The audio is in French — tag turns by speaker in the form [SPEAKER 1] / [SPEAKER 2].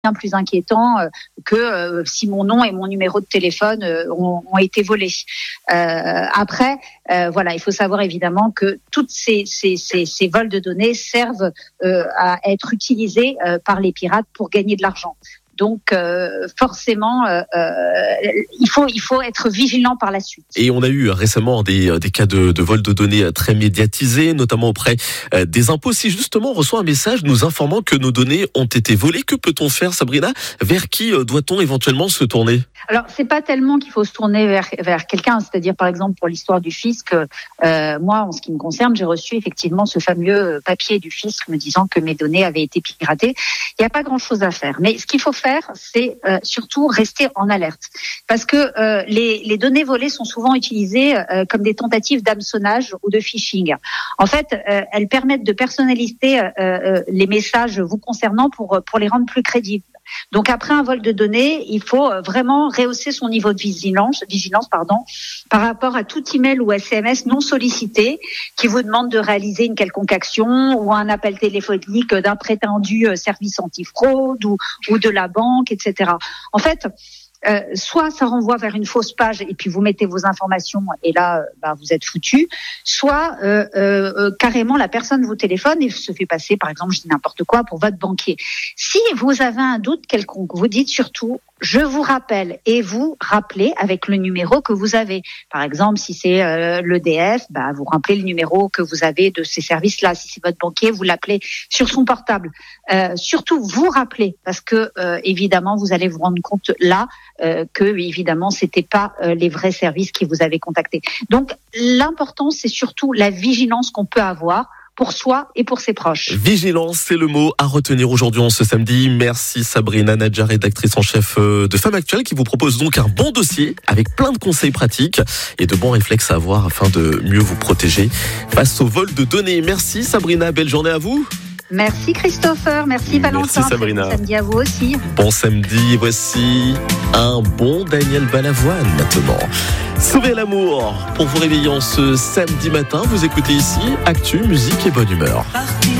[SPEAKER 1] bien plus inquiétant que si mon nom et mon numéro de téléphone ont été volés. Après, voilà, il faut savoir évidemment que toutes ces vols de données servent à être utilisés par les pirates pour gagner de l'argent. Donc forcément, il faut être vigilant par la suite.
[SPEAKER 2] Et on a eu récemment des cas de vol de données très médiatisés, notamment auprès des impôts. Si justement on reçoit un message nous informant que nos données ont été volées, que peut-on faire, Sabrina ? Vers qui doit-on éventuellement se tourner ?
[SPEAKER 1] Alors c'est pas tellement qu'il faut se tourner vers quelqu'un, c'est-à-dire par exemple pour l'histoire du fisc, moi en ce qui me concerne, j'ai reçu effectivement ce fameux papier du fisc me disant que mes données avaient été piratées. Il n'y a pas grand-chose à faire, mais ce qu'il faut faire, c'est surtout rester en alerte, parce que les données volées sont souvent utilisées comme des tentatives d'hameçonnage ou de phishing. En fait, elles permettent de personnaliser les messages vous concernant pour les rendre plus crédibles. Donc après un vol de données, il faut vraiment rehausser son niveau de vigilance par rapport à tout email ou SMS non sollicité qui vous demande de réaliser une quelconque action ou un appel téléphonique d'un prétendu service antifraude ou de la banque, etc. En fait, soit ça renvoie vers une fausse page et puis vous mettez vos informations et là vous êtes foutu, soit carrément la personne vous téléphone et se fait passer, par exemple, je dis n'importe quoi, pour votre banquier. Si vous avez un doute quelconque, vous dites surtout je vous rappelle et vous rappelez avec le numéro que vous avez. Par exemple, si c'est l'EDF, vous rappelez le numéro que vous avez de ces services-là. Si c'est votre banquier, vous l'appelez sur son portable. Surtout, vous rappelez, parce que évidemment, vous allez vous rendre compte là que évidemment, c'était pas les vrais services qui vous avaient contacté. Donc, l'important, c'est surtout la vigilance qu'on peut avoir pour soi et pour ses proches.
[SPEAKER 2] Vigilance, c'est le mot à retenir aujourd'hui en ce samedi. Merci Sabrina Nadjar, rédactrice en chef de Femmes Actuelles, qui vous propose donc un bon dossier avec plein de conseils pratiques et de bons réflexes à avoir afin de mieux vous protéger face au vol de données. Merci Sabrina, belle journée à vous.
[SPEAKER 1] Merci Christopher, merci Valentin.
[SPEAKER 2] Merci Sabrina.
[SPEAKER 1] Bon samedi à vous aussi.
[SPEAKER 2] Bon samedi, voici un bon Daniel Balavoine maintenant. Sauvez l'amour pour vous réveiller en ce samedi matin. Vous écoutez ici Actu, musique et bonne humeur.